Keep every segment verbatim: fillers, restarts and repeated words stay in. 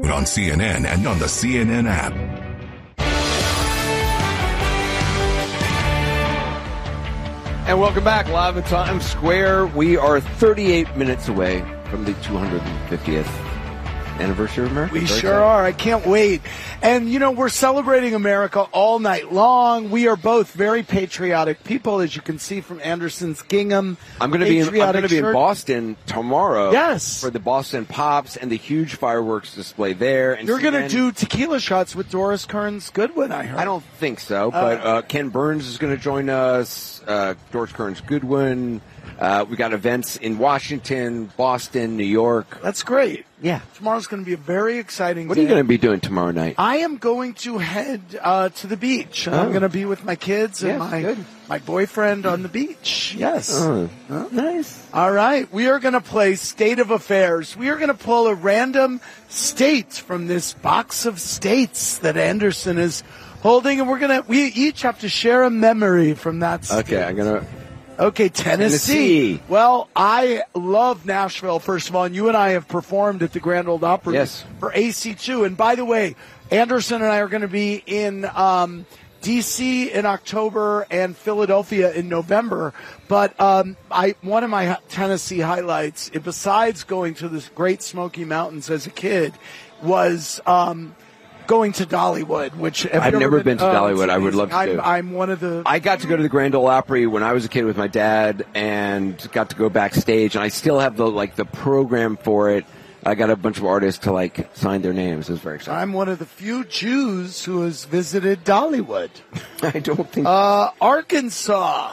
on C N N and on the C N N app. And welcome back, live at Times Square. We are thirty-eight minutes away from the two hundred fiftieth anniversary of America. We Very sure exciting. are. I can't wait. And, you know, we're celebrating America all night long. We are both very patriotic people, as you can see from Anderson's gingham. I'm going to be in, I'm patriotic going to be in shirt. Boston tomorrow. Yes. For the Boston Pops and the huge fireworks display there. And You're going to C N N do tequila shots with Doris Kearns Goodwin, I heard. I don't think so, but uh, Ken Burns is going to join us. Uh, Doris Kearns Goodwin. Uh, we got events in Washington, Boston, New York. That's great. Yeah. Tomorrow's going to be a very exciting What day. are you going to be doing tomorrow night? I am going to head uh, to the beach. Oh. I'm going to be with my kids and Yes, my good. my boyfriend on the beach. Yes. Oh, Huh? nice. All right. We are going to play State of Affairs. We are going to pull a random state from this box of states that Anderson is holding, and we're going to, we each have to share a memory from that state. Okay, I'm going to... Okay, Tennessee. Tennessee. Well, I love Nashville, first of all, and you and I have performed at the Grand Ole Opry Yes. for A C two. And by the way, Anderson and I are going to be in um, D C in October and Philadelphia in November. But um, I one of my Tennessee highlights, besides going to the Great Smoky Mountains as a kid, was um, going to Dollywood, which have I've you ever never been to Oh, Dollywood. it's I would love to amazing. do. I'm, I'm one of the... I got to go to the Grand Ole Opry when I was a kid with my dad, and got to go backstage. And I still have the like the program for it. I got a bunch of artists to like sign their names. It was very exciting. I'm one of the few Jews who has visited Dollywood. I don't think. Uh, Arkansas.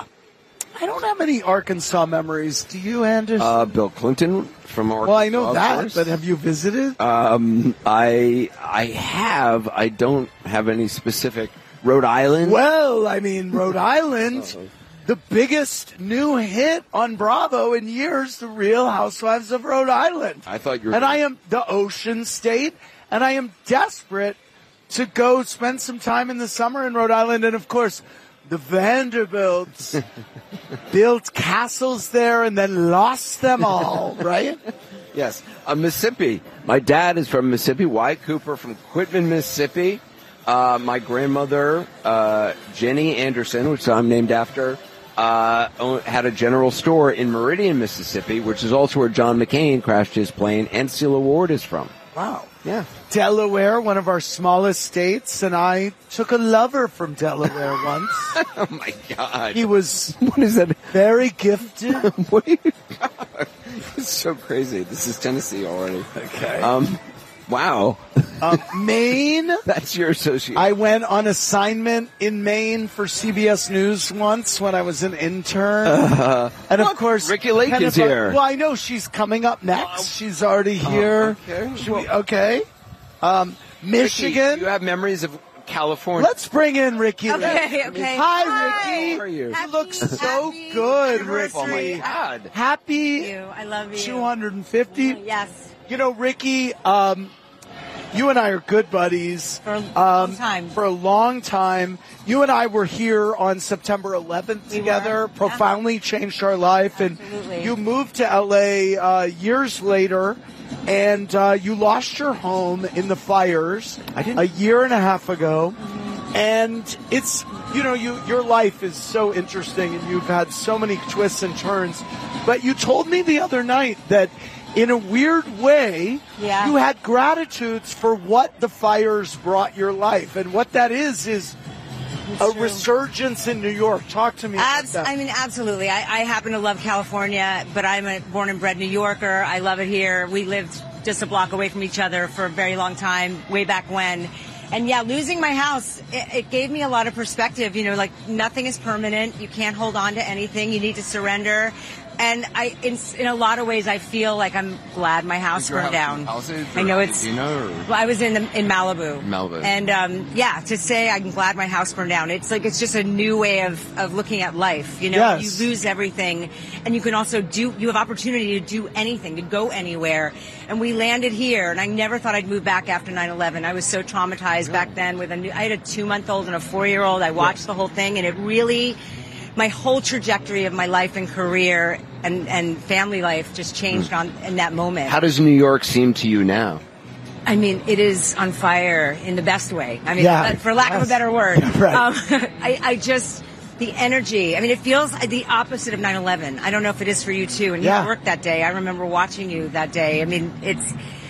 I don't have any Arkansas memories. Do you, Anderson? Uh, Bill Clinton from Arkansas. well, I know of that, course. but have you visited? Um, I I have. I don't have any specific. Rhode Island. Well, I mean, Rhode Island, the biggest new hit on Bravo in years, The Real Housewives of Rhode Island. I thought you were. And I am the Ocean State, and I am desperate to go spend some time in the summer in Rhode Island. And, of course, the Vanderbilts built castles there and then lost them all, right? Yes, uh, Mississippi. My dad is from Mississippi. Wyatt Cooper from Quitman, Mississippi. Uh, my grandmother, uh, Jenny Anderson, which I'm named after, uh, own- had a general store in Meridian, Mississippi, which is also where John McCain crashed his plane, and Cilla Ward is from. Wow. Yeah. Delaware, one of our smallest states, and I took a lover from Delaware once. Oh my God. He was What is that? very gifted. What are you? God. It's so crazy. This is Tennessee already. Okay. Um, wow. Um, Maine. That's your associate. I went on assignment in Maine for C B S News once when I was an intern. Uh, and of look, course, Ricky Lake kind is of a- here. Well, I know she's coming up next. She's already here. okay. Should we- okay. Um, Michigan. Ricky, you have memories of California. Let's bring in Ricky. Okay, Lake. okay. Hi, Ricky. How are you? You Happy- look so happy good, anniversary. Oh my Ricky. God. Happy Thank you. I love you. two hundred fifty. Yes. You know, Ricky, um, you and I are good buddies. For a um, long time. For a long time. You and I were here on September eleventh We together. were. Profoundly changed our life. Absolutely. And you moved to L A uh, years later, and uh, you lost your home in the fires I didn't- a year and a half ago. Mm-hmm. And it's, you know, you your life is so interesting, and you've had so many twists and turns. But you told me the other night that in a weird way, Yeah. you had gratitudes for what the fires brought your life. And what that is, is a true. resurgence in New York. Talk to me about Abs- that. I mean, absolutely. I, I happen to love California, but I'm a born and bred New Yorker. I love it here. We lived just a block away from each other for a very long time, way back when. And yeah, losing my house, it, it gave me a lot of perspective. You know, like nothing is permanent. You can't hold on to anything. You need to surrender. And I, in, in a lot of ways, I feel like I'm glad my house burned down. I know it's. Well, I was in the, in Malibu. Malibu. And um, yeah, to say I'm glad my house burned down. It's like it's just a new way of, of looking at life. You know, Yes. you lose everything, and you can also do. You have opportunity to do anything, to go anywhere. And we landed here, and I never thought I'd move back after nine eleven. I was so traumatized back then. With a new, I had a two month old and a four year old. I watched the whole thing, and it really. My whole trajectory of my life and career and, and family life just changed on in that moment. How does New York seem to you now? I mean, it is on fire in the best way. I mean, Yeah. for lack of a better word. Yeah, right. um, I, I just, the energy, I mean, it feels the opposite of nine eleven. I don't know if it is for you too. And Yeah. you worked that day. I remember watching you that day. I mean, it's,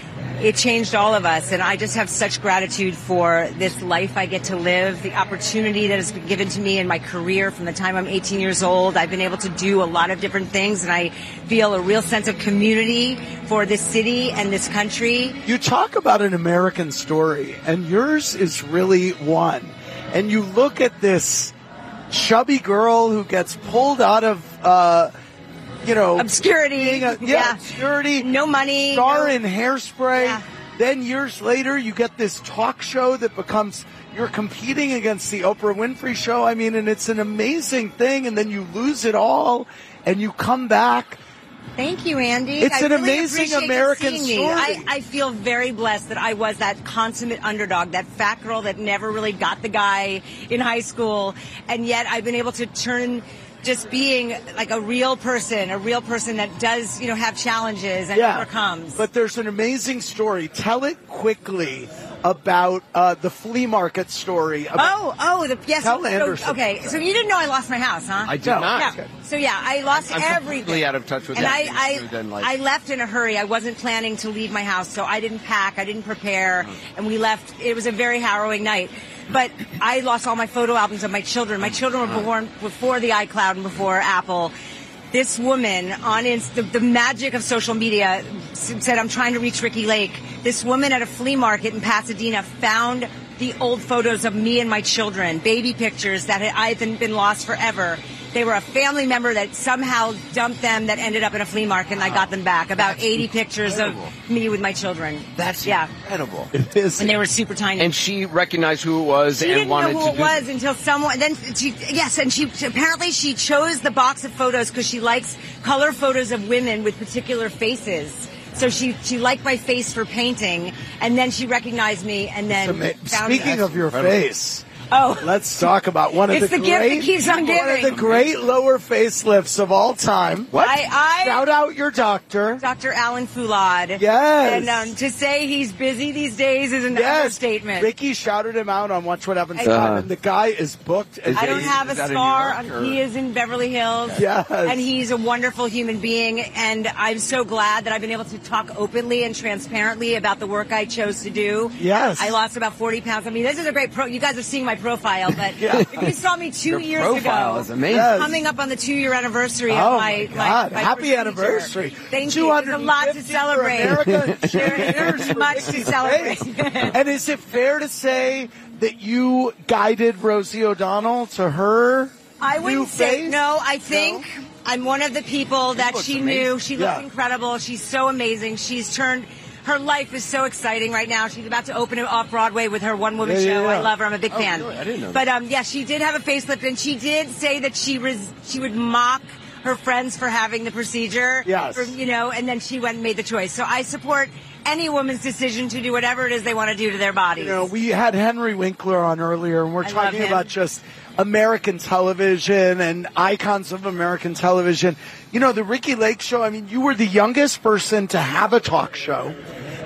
it changed all of us. And I just have such gratitude for this life I get to live, the opportunity that has been given to me in my career from the time I'm eighteen years old. I've been able to do a lot of different things, and I feel a real sense of community for this city and this country. You talk about an American story, and yours is really one. And you look at this chubby girl who gets pulled out of, uh, you know, Obscurity. being a- yeah, Yeah. obscurity. No money. Star no- in Hairspray. Yeah. Then years later, you get this talk show that becomes, you're competing against the Oprah Winfrey Show. I mean, and it's an amazing thing. And then you lose it all, and you come back. Thank you, Andy. It's I an really amazing appreciate you American seeing me. story. I, I feel very blessed that I was that consummate underdog, that fat girl that never really got the guy in high school, and yet I've been able to turn just being like a real person, a real person that does, you know, have challenges and overcomes. But there's an amazing story. Tell it quickly about uh, the flea market story. About Oh, oh, the, yes. Tell so, Anderson. okay, so you didn't know I lost my house, huh? I did No. not. Yeah. So yeah, I lost I'm everything. completely out of touch with and that. I, Other than, like- I, I left in a hurry. I wasn't planning to leave my house, so I didn't pack. I didn't prepare, and we left. It was a very harrowing night. But I lost all my photo albums of my children. My children were born before the iCloud and before Apple. This woman on Inst- the, the magic of social media said, "I'm trying to reach Ricky Lake." This woman at a flea market in Pasadena found the old photos of me and my children, baby pictures that had either been lost forever. They were a family member that somehow dumped them that ended up in a flea market, and I got them back. About eighty pictures of me with my children. That's yeah. incredible. It is. And they were super tiny. And she recognized who it was She and didn't wanted know who to it do was until someone. Then she, yes, and she apparently she chose the box of photos because she likes color photos of women with particular faces. So she she liked my face for painting, and then she recognized me, and then Ama- found Speaking us. of your face, Oh, let's talk about one of It's the the gift great, that keeps on one of giving. the great lower facelifts of all time. What? I, I Shout out your doctor. Doctor Alan Foulad. Yes. And um, to say he's busy these days is an Yes, understatement. Ricky shouted him out on Watch What Happens I- Live, Uh-huh. and the guy is booked. As I don't a- have a is that in scar. New York, or- He is in Beverly Hills. Yes. And he's a wonderful human being. And I'm so glad that I've been able to talk openly and transparently about the work I chose to do. Yes. I lost about forty pounds. I mean, this is a great pro. You guys are seeing my profile, but Yeah. if you saw me two Your years profile ago, is amazing. Yes. coming up on the two-year anniversary Oh of my, my God! my, my Happy procedure. anniversary! Thank you. There's a lot to two hundred fifty celebrate. For America. Cheers for Much to Ricky's celebrate. face. And is it fair to say that you guided Rosie O'Donnell to her I new wouldn't say face? no. I think I'm one of the people that looks she amazing. knew. She looked Yeah. incredible. She's so amazing. She's turned. Her life is so exciting right now. She's about to open it off Broadway with her one-woman Yeah, yeah, show. yeah. I love her. I'm a big Oh, fan. really? I didn't know But um, yeah, she did have a facelift, and she did say that she res- she would mock her friends for having the procedure. Yes. For, you know, and then she went and made the choice. So I support any woman's decision to do whatever it is they want to do to their bodies. You know, we had Henry Winkler on earlier, and we're I love talking him. about just American television and icons of American television. You know, the Ricky Lake Show, I mean, you were the youngest person to have a talk show.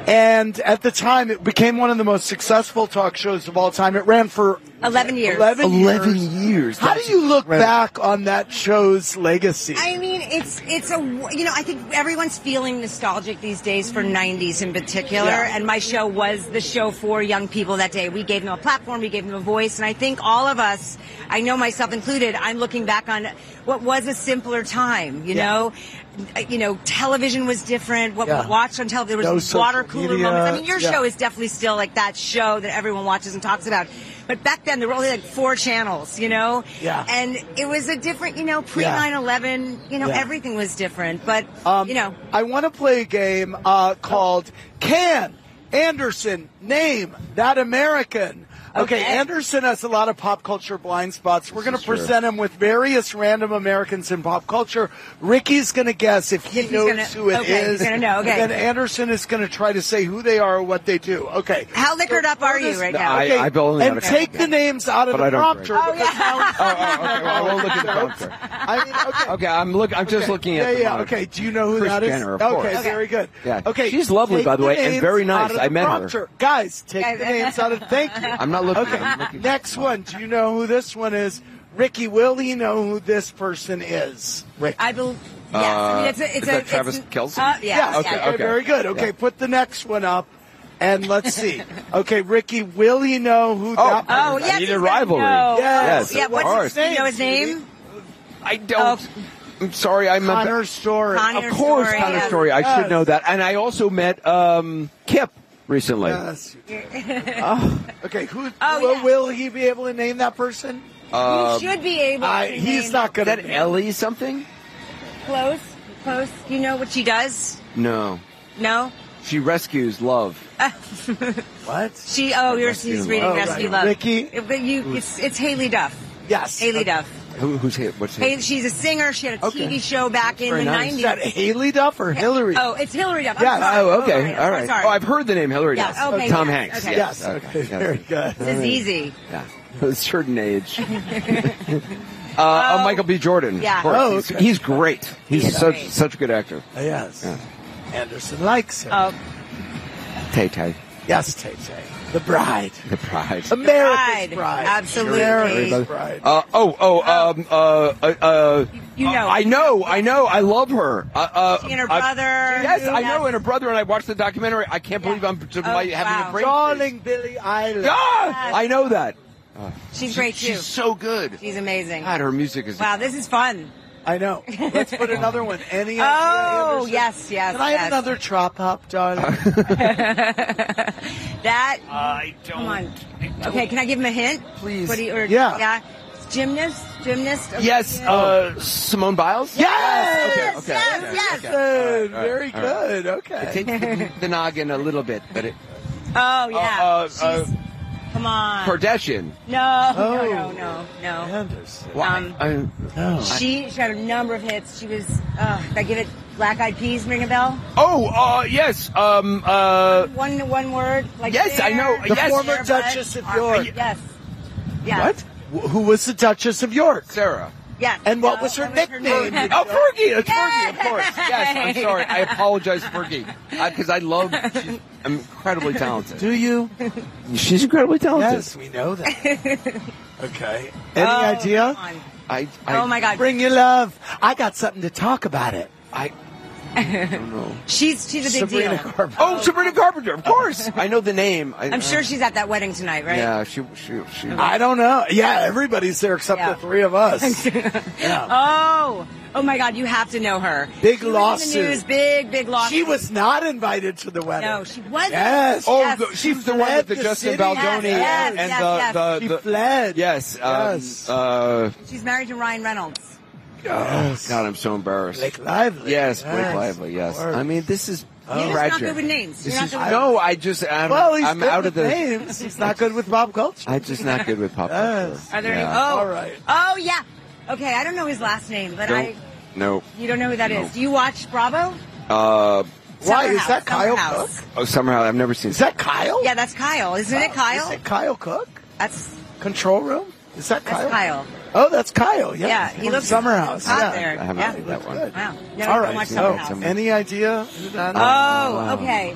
And at the time, it became one of the most successful talk shows of all time. It ran for Eleven years. eleven years. eleven years. How do That's you look incredible. back on that show's legacy? I mean, it's it's a you know I think everyone's feeling nostalgic these days for nineties in particular, Yeah. and my show was the show for young people that day. We gave them a platform, we gave them a voice, and I think all of us, I know myself included, I'm looking back on what was a simpler time. You Yeah. know, Uh, you know, television was different. What Yeah. we watched on television, there No was water social cooler media. moments. I mean, your Yeah. show is definitely still like that show that everyone watches and talks about. But back then, there were only like four channels, you know? Yeah. And it was a different, you know, pre nine eleven, you know, Yeah. everything was different. But, Um, you know, I want to play a game uh, called Can Anderson Name That American? Okay, Okay. Anderson has a lot of pop culture blind spots. We're going to is true. present him with various random Americans in pop culture. Ricky's going to guess if he If he's knows gonna- who it is. okay, he's gonna know, okay. And then Anderson is going to try to say who they are or what they do. Okay. How liquored up are you right now? I- Okay, I've only and got a take couple. the names out of But the I don't prompter. drink. Oh, because yeah. now he's- Oh, oh, okay. I won't look at the prompter. I mean, okay. Okay, I'm look. I'm just Okay. looking yeah, at. the yeah. monitor. Okay, do you know who Kris that is? Jenner, of okay, course. Okay. very good. Yeah. Okay, She's lovely, take by the way, and names very out nice. of the I met her. prompter. Guys, take Guys. the names out of. Thank you. I'm not looking. Okay, I'm looking. next one. Do you know who this one is? Ricky, will he know who this person is? Ricky. I believe. Yes, I mean it's a. It's is a. that Travis it's, Kelce? Uh, yeah. Yes, okay, okay, okay. very good. Okay, Yeah. put the next one up, and let's see. Okay, Ricky, will he know who Oh, that? Oh I yes. need he's a gonna rivalry. know. Yes, yeah. of What's course. his name? You know his name? I don't. Oh. I'm sorry. I meant. Connor Story. Connor Of course, Story, Connor yeah. Story. I Yes. should know that. And I also met um, Kip recently. Yes. Oh, Okay, who? Oh, will, yeah. will he be able to name that person? uh, you should be able. I, to he's name- not is going that Ellie something? close. Close. You know what she does? No. No. She rescues love. What? She. Oh, you're Rescue he's Love. reading Oh, Rescue right. Love. Ricky? But you, it's it's Haley Duff. Yes. Haley Okay. Duff. Who, who's here? What's Hey, here? she's a singer. She had a Okay. T V show back in very the nice. Is nineties. that Haley Duff or Hillary? Oh, it's Hillary Duff. I'm Yeah. sorry. Oh, okay. Sorry. All right. Sorry. Oh, I've heard the name Hillary Yeah, Duff. okay, Tom yes, Hanks. okay. Yes. Okay. Yeah. Very good. This is easy. Yeah. A certain age. uh, oh, Michael B. Jordan. Yeah. Of course. Oh, he's, okay. he's great. He's He is such great. such a good actor. Yes. Yeah. Anderson likes him. Oh, Tay Tay. Yes, Tay Tay. The bride. The Pride. America's Bride. bride. Absolutely. America's bride. Uh, oh, oh, um, uh, uh, uh, You know. I know, I know, I love her. Uh, uh, She and her I- brother. yes, I know, Yes. and her brother, and I watched the documentary. I can't Yeah. believe I'm just Oh, like, having wow. a brain Darling Billie Eilish. freeze. Ah, I know that. She's great too. She's so good. She's amazing. God, her music is. Wow, this is fun. I know. Let's put another one. Any idea, Oh, Anderson? yes, yes. Can I have yes. another trop hop, darling? That. I don't. Come on. Okay, can I give him a hint? Please. What do you, or, Yeah. Yeah. Gymnast. Gymnast. Okay. Yes, uh, Simone Biles? Yes! Okay, okay. Yes, okay, yes. okay. Good. All right, Very all right. good. It Okay. takes the, the noggin a little bit, but it. Oh yeah. Uh, uh, She's, uh, come on. Kardashian. No, Oh. no, no, no, no. Anderson. Why? Um, I, No. She, she had a number of hits. She was. Uh, did I give it Black Eyed Peas? Ring a bell? oh, uh, yes. Um, uh, One one word. Like Yes, I know. The Yes. former Share, Duchess but- of York. Yes. Yes. what? Wh- Who was the Duchess of York? Sarah. Yes. And what No, was her what nickname? Oh, Fergie. It's Fergie, of Yay! course. Yes, I'm sorry. I apologize, Fergie. Because I love, she's incredibly talented. Do you? She's incredibly talented. Yes, we know that. Okay. Any Oh, idea? come on. I, I, Oh my God. Bring your love. I got something to talk about it. I, I don't know. She's she's a big Sabrina deal. Carpenter. Oh, Sabrina Carpenter, of course. I know the name. I, I'm sure she's at that wedding tonight, right? Yeah, she, she, she. I don't know. Yeah, everybody's there except Yeah. the three of us. Yeah. Oh, oh my God! You have to know her. Big She was lawsuit. in the news, big big lawsuit. She was not invited to the wedding. No, she wasn't. Yes. Oh, Yes. the, she's the one fled with the the Justin city. Baldoni Yes, and, yes, and yes, the, yes. the, She the, fled. Yes. Um, Yes. Uh, She's married to Ryan Reynolds. Yes. God, I'm so embarrassed. Blake Lively. Yes, Blake Yes, Lively. Yes. of course. I mean, this is You're just tragic. not good with names. This You're not is, good with no, I just I'm, Well, he's I'm good out with of the. names. He's not good with pop culture. I'm just not good with pop culture. Yes. Are there Yeah. any? Oh, All right. Oh yeah. Okay, I don't know his last name, but I. Don't, no. You don't know who that is. No. Do you watch Bravo? Uh, Why Summer is House, that Kyle Summer House. Cook? oh, somehow I've never seen. Is that Kyle? Yeah, that's Kyle. Isn't it Kyle? Is it Kyle Cook? That's Control Room? Is that that's Kyle? Kyle. Oh, that's Kyle. Yeah, Yeah, he From looks Summer House. hot Yeah. there. I haven't Yeah. seen that one. Good. Wow. No, All don't right. watch So, Summer House. any idea? who that is? Oh, wow. okay.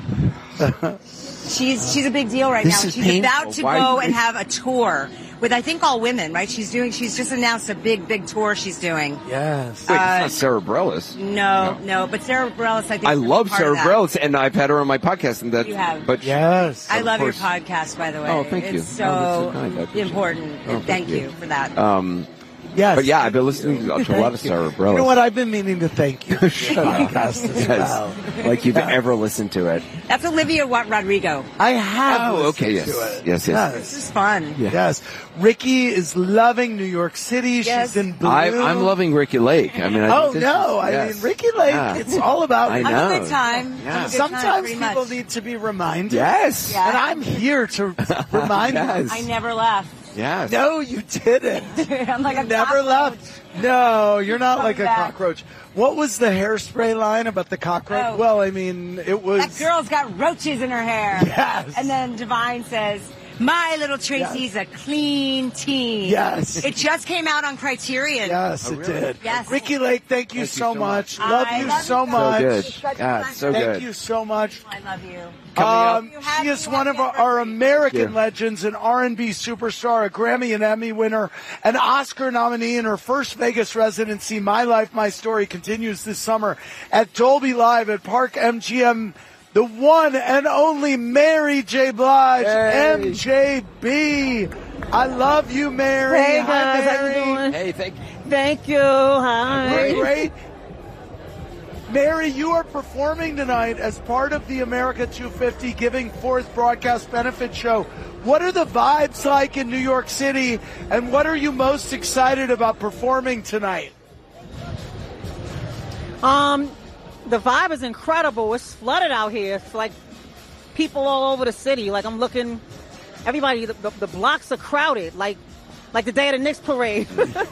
She's she's a big deal right This now. is She's painful. about to Why- go and have a tour with I think all women, right? She's doing. She's just announced a big big tour she's doing. Yes. Wait, Uh, it's not Sarah Bareilles. No, no, but Sarah Bareilles, I think I is love part Sarah of that. Bareilles, and I've had her on my podcast, and that. You have. But Yes. I Of love your course. podcast, by the way. Oh, thank you. It's so Oh, that's so kind. I appreciate it. important. Oh, thank thank you you. for that. Um, Yes. But yeah, I've been listening to, to a lot of Sarah Bareilles. You know what? I've been meaning to thank you. Podcast as well. Yes. Like you've ever listened to it. That's Olivia Wa- Rodrigo. I have. Oh, okay, listened yes. to it. Yes, yes. This is fun. Yeah. Yes. Ricky is loving New York City. Yes. She's in blue. I, I'm loving Ricky Lake. I mean, I Oh, think this no. is- I yes. mean, Ricky Lake, Yeah. it's all about I Ricky. know. Have a good time. Yeah. Have a good time, Sometimes pretty people much. need to be reminded. Yes. Yeah. And I'm here to remind Yes. you. I never left. Yes. No, you didn't. I'm like a Never cockroach. left. No, you're not Come like a back. cockroach. What was the hairspray line about the cockroach? Oh. Well, I mean, it was. That girl's got roaches in her hair. Yes. And then Divine says, my little Tracy's a clean teen. Yes. It just came out on Criterion. Yes, Oh, it really? did. Yes. Ricky Lake, thank you, Thank you so, so much. much. Love I you love so you so much. So good. Such a Yeah, pleasure. so Thank good. you so much. I love you. Um, You have she is me one on of our, camera. our American Yeah. legends, an R and B superstar, a Grammy and Emmy winner, an Oscar nominee in her first Vegas residency. My Life, My Story continues this summer at Dolby Live at Park M G M. The one and only Mary J. Blige, Hey. M J B. I love you, Mary. Hey Hi, guys, how Mary. you doing? Hey, thank you. Thank you. Hi. Great, great. Mary, you are performing tonight as part of the America two fifty Giving Forth Broadcast Benefit Show. What are the vibes like in New York City, and what are you most excited about performing tonight? Um, the vibe is incredible. It's flooded out here. It's like people all over the city. Like I'm looking, everybody. The, the, the blocks are crowded. Like, like the day of the Knicks parade.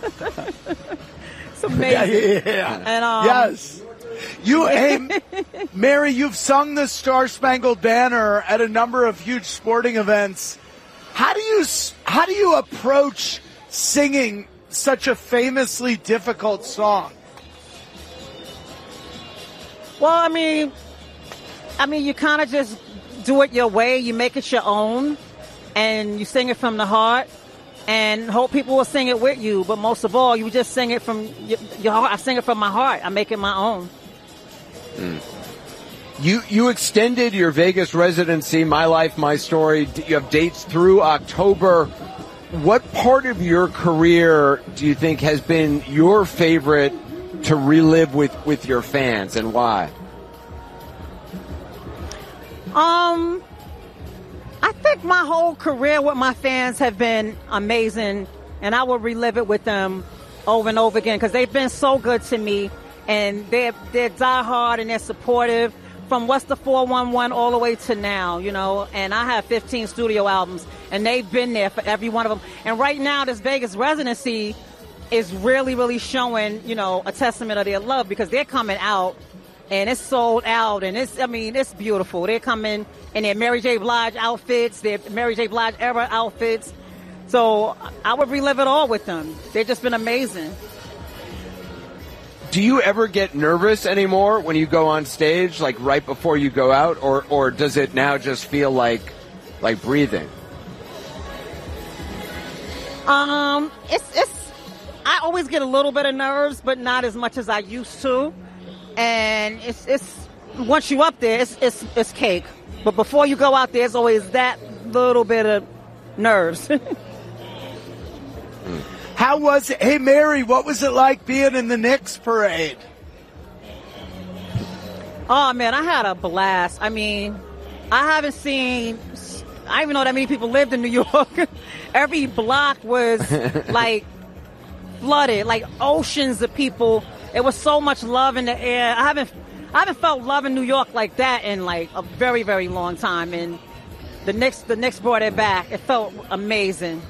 It's amazing. Yeah. And um, Yes. You, hey, Mary, you've sung the Star Spangled Banner at a number of huge sporting events. How do you how do you approach singing such a famously difficult song? Well, I mean, I mean, you kind of just do it your way. You make it your own, and you sing it from the heart, and hope people will sing it with you. But most of all, you just sing it from your, your heart. I sing it from my heart. I make it my own. Mm. You you extended your Vegas residency, My Life, My Story. You have dates through October. What part of your career do you think has been your favorite to relive with, with your fans, and why? Um, I think my whole career with my fans have been amazing, and I will relive it with them over and over again because they've been so good to me, and they're they're diehard and they're supportive from What's the four one one all the way to now, you know. And I have fifteen studio albums, and they've been there for every one of them. And right now, this Vegas residency is really, really showing, you know, a testament of their love because they're coming out. And it's sold out, and it's, I mean, it's beautiful. They're coming in their Mary J. Blige outfits, their Mary J. Blige era outfits. So I would relive it all with them. They've just been amazing. Do you ever get nervous anymore when you go on stage, like right before you go out, or, or does it now just feel like like breathing? Um, it's it's. I always get a little bit of nerves, but not as much as I used to. And it's it's once you up there, it's it's it's cake. But before you go out there, it's always that little bit of nerves. How was it? Hey, Mary, what was it like being in the Knicks parade? Oh, man, I had a blast. I mean, I haven't seen, I didn't even know that many people lived in New York. Every block was like flooded, like oceans of people. There was so much love in the air. I haven't, I haven't felt love in New York like that in like a very, very long time. And the Knicks, the Knicks brought it back. It felt amazing.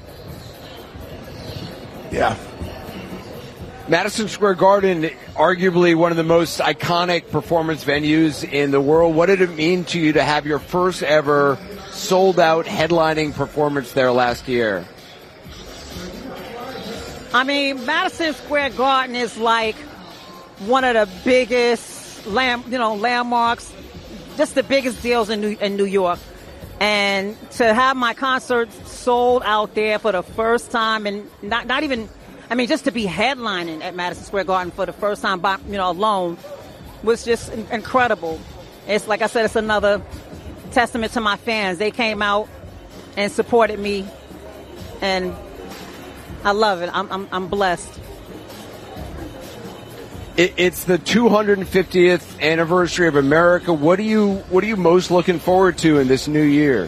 Yeah. Madison Square Garden, arguably one of the most iconic performance venues in the world. What did it mean to you to have your first ever sold-out headlining performance there last year? I mean, Madison Square Garden is like one of the biggest, land, you know, landmarks, just the biggest deals in New, in New York. And to have my concert sold out there for the first time, and not not even, I mean, just to be headlining at Madison Square Garden for the first time, by, you know, alone, was just incredible. It's like I said, it's another testament to my fans. They came out and supported me, and I love it. I'm I'm, I'm blessed. It, it's the two hundred fiftieth anniversary of America. What are you What are you most looking forward to in this new year?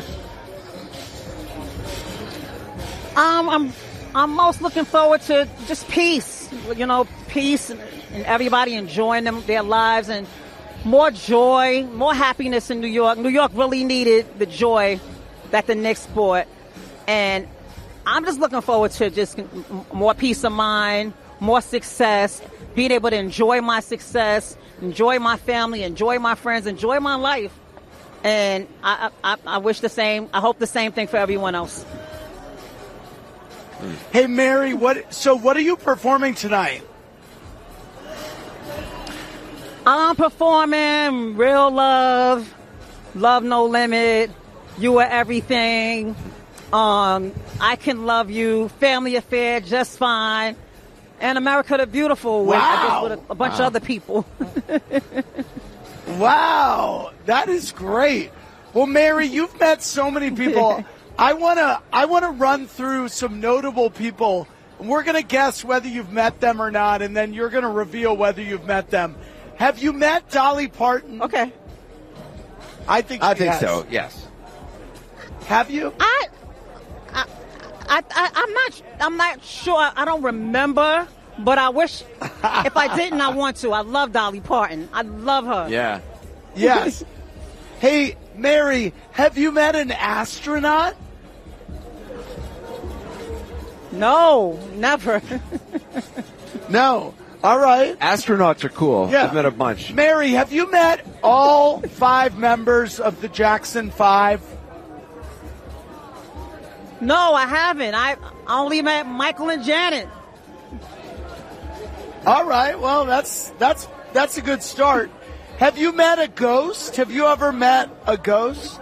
Um, I'm I'm most looking forward to just peace. You know, peace and, and everybody enjoying them their lives and more joy, more happiness in New York. New York really needed the joy that the Knicks brought, and I'm just looking forward to just more peace of mind, more success, being able to enjoy my success, enjoy my family, enjoy my friends, enjoy my life. And I, I, I wish the same, I hope the same thing for everyone else. Hey, Mary, what? So what are you performing tonight? I'm performing Real Love, Love No Limit, You Are Everything, um, I Can Love You, Family Affair, Just Fine, and America the Beautiful with, I guess, with a, a bunch Wow. of other people. Wow, that is great. Well, Mary, you've met so many people. I wanna, I wanna run through some notable people. We're gonna guess whether you've met them or not, and then you're gonna reveal whether you've met them. Have you met Dolly Parton? Okay. I think. I she think has. so. Yes. Have you? I, I, I, I, I'm not, I'm not sure. I don't remember, but I wish if I didn't, I want to. I love Dolly Parton. I love her. Yeah. Yes. Hey, Mary, have you met an astronaut? No, never. No. All right. Astronauts are cool. Yeah. I've met a bunch. Mary, have you met all five members of the Jackson Five? No, I haven't. I only met Michael and Janet. All right. Well, that's that's that's a good start. Have you met a ghost? Have you ever met a ghost?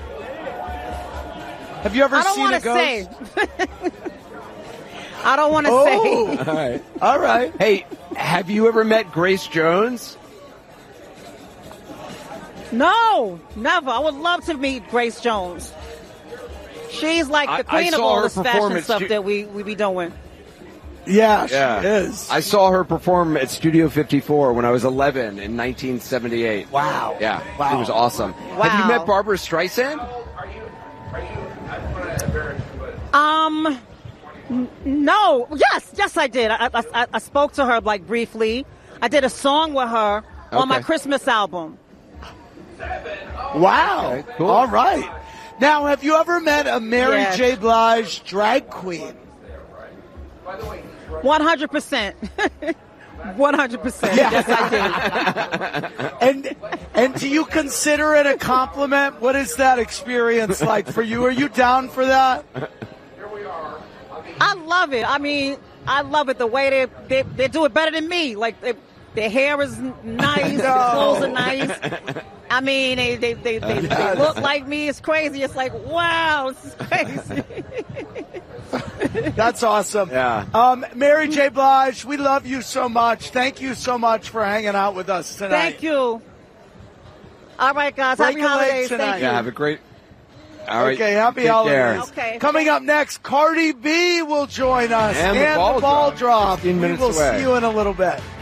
Have you ever I don't seen a want to ghost? say. I don't want to Oh. say. All right. All right. Hey, have you ever met Grace Jones? No, never. I would love to meet Grace Jones. She's like the I- I queen of saw all her this fashion performance. stuff She- that we, we be doing. Yeah, Yeah. she is. I saw her perform at Studio fifty-four when I was eleven in nineteen seventy-eight. Wow. Yeah. Wow. It was awesome. Wow. Have you met Barbara Streisand? Um, n- no. Yes, yes, I did. I, I, I- I spoke to her like briefly. I did a song with her on my Okay. Christmas album. Wow. Okay, cool. All right. Now, have you ever met a Mary Yes. J. Blige drag queen? One hundred percent. One hundred percent. Yes, I did. And and do you consider it a compliment? What is that experience like for you? Are you down for that? I love it. I mean, I love it the way they they, they do it better than me. Like they, their hair is n- nice, their clothes are nice. I mean, they they, they, they, they look like me. It's crazy. It's like, wow, this is crazy. That's awesome. Yeah. Um, Mary J. Blige, we love you so much. Thank you so much for hanging out with us tonight. Thank you. All right, guys. Break Happy a leg holidays. tonight. Thank you. Yeah, have a great. All right. Okay, happy Take holidays. care. Okay. Coming up next, Cardi B will join us And the ball ball drop. drop. fifteen minutes we will away. see you in a little bit.